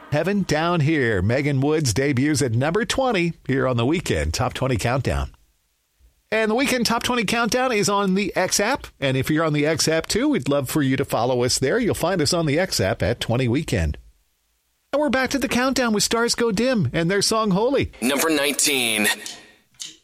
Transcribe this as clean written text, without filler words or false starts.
Heaven Down Here. Megan Woods debuts at number 20 here on the Weekend Top 20 Countdown. And the Weekend Top 20 Countdown is on the X app. And if you're on the X app too, we'd love for you to follow us there. You'll find us on the X app at 20 Weekend. And we're back to the countdown with Stars Go Dim and their song Holy. Number 19.